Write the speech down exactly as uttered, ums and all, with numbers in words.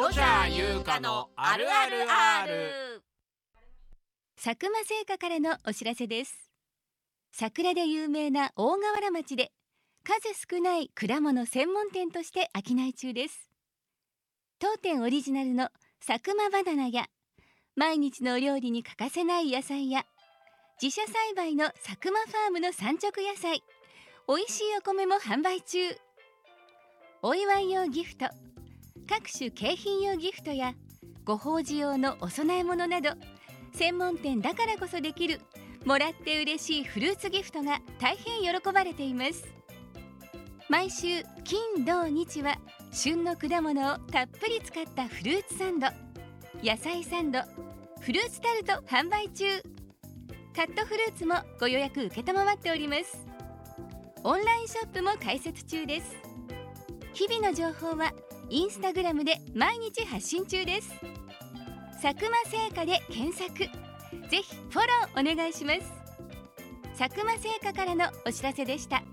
ロジャー優香のあるある R。 佐久間製菓からのお知らせです。桜で有名な大河原町で数少ない果物専門店として商い中です。当店オリジナルの佐久間バナナや毎日のお料理に欠かせない野菜や自社栽培の佐久間ファームの産直野菜、美味しいお米も販売中。お祝い用ギフト、各種景品用ギフトやご法事用のお供え物など、専門店だからこそできるもらって嬉しいフルーツギフトが大変喜ばれています。毎週金土日は旬の果物をたっぷり使ったフルーツサンド、野菜サンド、フルーツタルト販売中。カットフルーツもご予約承っております。オンラインショップも開設中です。日々の情報はインスタグラムで毎日発信中です。佐久間製菓で検索、ぜひフォローお願いします。佐久間製菓からのお知らせでした。